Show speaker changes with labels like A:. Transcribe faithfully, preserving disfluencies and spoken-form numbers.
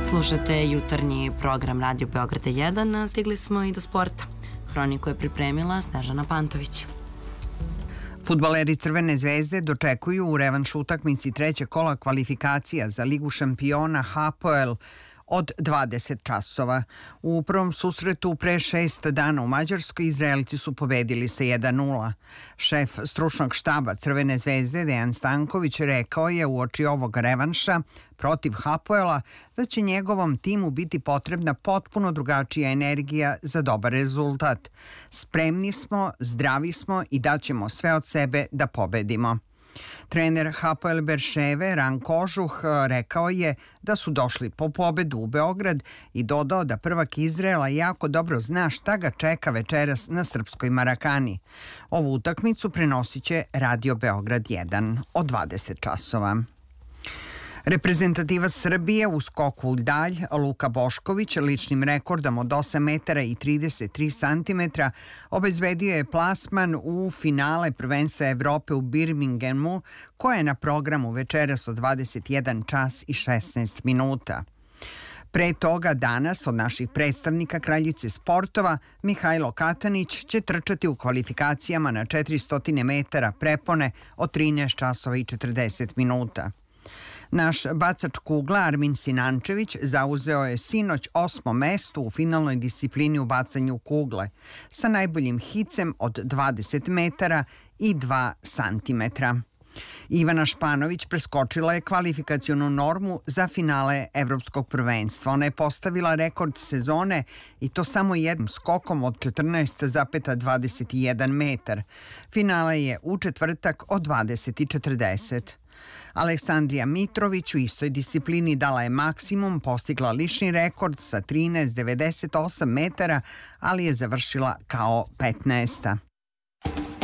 A: Slušate jutarnji program Radio Beograda jedan, stigli smo i do sporta. Hroniku je pripremila Snežana Pantović.
B: Fudbaleri Crvene zvezde dočekuju u revanš utakmici trećeg kola kvalifikacija za Ligu šampiona Hapoel od dvadeset časova. U prvom susretu pre šest dana u Mađarskoj Izraelci su pobedili sa jedan nula. Šef stručnog štaba Crvene zvezde Dejan Stanković rekao je uoči ovog revanša protiv Hapoela da će njegovom timu biti potrebna potpuno drugačija energija za dobar rezultat. Spremni smo, zdravi smo i daćemo sve od sebe da pobedimo. Trener Hapoel Berševe Ran Kožuh rekao je da su došli po pobedu u Beograd i dodao da prvak Izraela jako dobro zna šta ga čeka večeras na srpskoj Marakani. Ovu utakmicu prenosit će Radio Beograd jedan od dvadeset časova. Reprezentativac Srbije u skoku u dalj Luka Bošković ličnim rekordom od osam metara i trideset tri santimetra obezbedio je plasman u finale prvenstva Evrope u Birminghamu, koje je na programu večeras od dvadeset jedan čas i šesnaest minuta. Pre toga danas od naših predstavnika kraljice sportova Mihajlo Katanić će trčati u kvalifikacijama na četiristo metara prepone od trinaest časova i četrdeset minuta. Naš bacač kugla Armin Sinančević zauzeo je sinoć osmo mesto u finalnoj disciplini u bacanju kugle sa najboljim hicem od dvadeset metara i dva santimetra. Ivana Španović preskočila je kvalifikacionu normu za finale Evropskog prvenstva. Ona je postavila rekord sezone i to samo jednim skokom od četrnaest zarez dvadeset jedan metar. Finale je u četvrtak od dvadeset i četrdeset. Aleksandrija Mitrović u istoj disciplini dala je maksimum, postigla lični rekord sa trinaest zarez devedeset osam metara, ali je završila kao petnaesta.